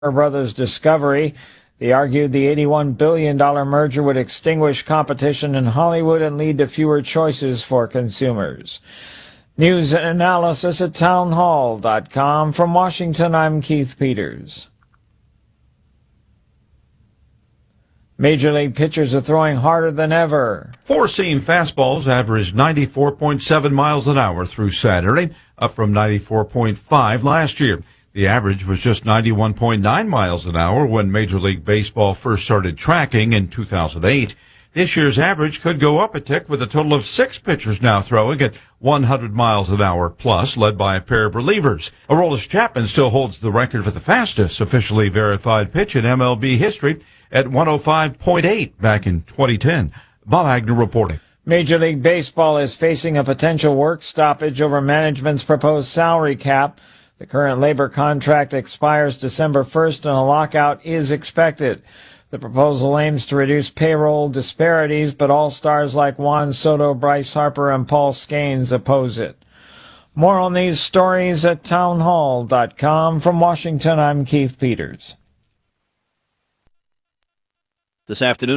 Brothers Discovery. They argued the $81 billion merger would extinguish competition in Hollywood and lead to fewer choices for consumers. News and analysis at townhall.com. From Washington, I'm Keith Peters. Major League pitchers are throwing harder than ever. Four-seam fastballs averaged 94.7 miles an hour through Saturday, up from 94.5 last year. The average was just 91.9 miles an hour when Major League Baseball first started tracking in 2008. This year's average could go up a tick with a total of 6 pitchers now throwing at 100 miles an hour plus, led by a pair of relievers. Aroldis Chapman still holds the record for the fastest officially verified pitch in MLB history at 105.8 back in 2010. Bob Agnew reporting. Major League Baseball is facing a potential work stoppage over management's proposed salary cap. The current labor contract expires December 1st and a lockout is expected. The proposal aims to reduce payroll disparities, but all-stars like Juan Soto, Bryce Harper, and Paul Scanes oppose it. More on these stories at townhall.com. From Washington, I'm Keith Peters. This afternoon.